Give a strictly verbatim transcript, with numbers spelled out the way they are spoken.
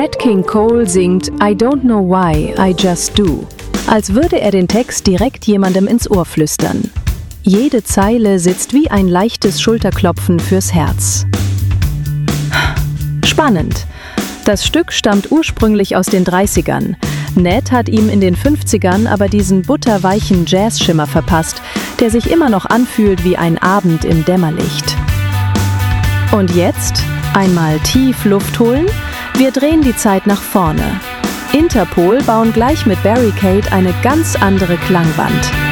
Nat King Cole singt I don't know why, I just do, als würde er den Text direkt jemandem ins Ohr flüstern. Jede Zeile sitzt wie ein leichtes Schulterklopfen fürs Herz. Spannend. Das Stück stammt ursprünglich aus den dreißigern. Nat hat ihm in den fünfzigern aber diesen butterweichen Jazzschimmer verpasst, der sich immer noch anfühlt wie ein Abend im Dämmerlicht. Und jetzt einmal tief Luft holen. Wir drehen die Zeit nach vorne. Interpol bauen gleich mit Barricade eine ganz andere Klangwand.